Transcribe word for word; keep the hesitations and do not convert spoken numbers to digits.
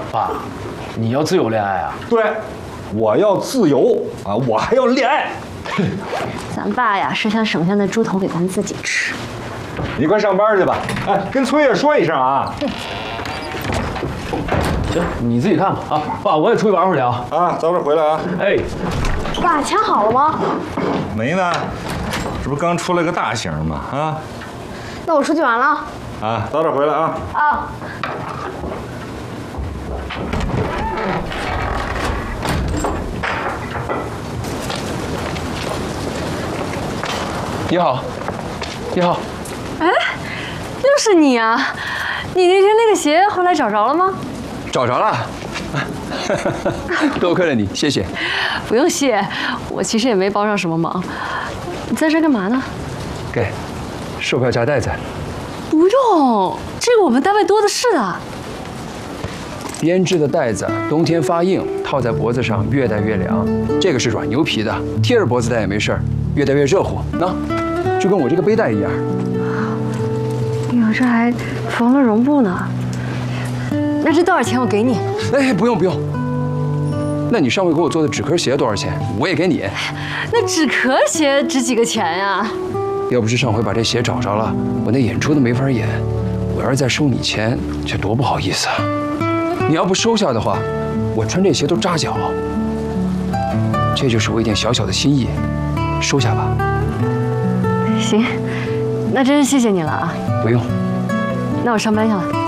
爸，你要自由恋爱啊？ 对，我要自由啊，我还要恋爱。 咱爸呀是想省下那猪头给咱自己吃。 你快上班去吧。哎，跟崔爷说一声啊。 行，你自己看吧啊。爸，我也出去玩会儿去啊。 啊，早点回来啊。 哎， 爸，枪好了吗？ 没呢，这不刚出来个大型吗？啊。 那我出去玩了。 啊，早点回来啊。 啊。 你好，你好。 哎，又是你啊！你那天那个鞋后来找着了吗？ 找着了。多亏了你，谢谢。 不用谢，我其实也没帮上什么忙。你在这干嘛呢？ 给，售票夹带子。 不用，这个我们单位多的是的。 编织的带子，冬天发硬，套在脖子上越戴越凉。这个是软牛皮的，贴着脖子戴也没事儿，越戴越热乎。那，就跟我这个背带一样。 哟，这还缝了绒布呢。那这多少钱？我给你。 哎，不用不用。那你上回给我做的纸壳鞋多少钱？我也给你。 那纸壳鞋值几个钱呀？ 要不是上回把这鞋找着了，我那演出都没法演。我要是再收你钱，这多不好意思啊！你要不收下的话，我穿这鞋都扎脚。这就是我一点小小的心意，收下吧。 行，那真是谢谢你了啊。 不用。 那我上班去了。